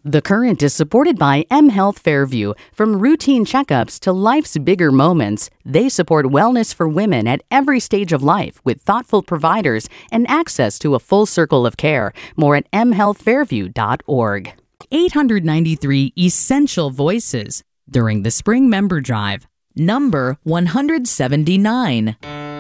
The Current is supported by mHealth Fairview. From routine checkups to life's bigger moments, they support wellness for women at every stage of life with thoughtful providers and access to a full circle of care. More at mhealthfairview.org. 893 Essential Voices during the Spring Member Drive. Number 179.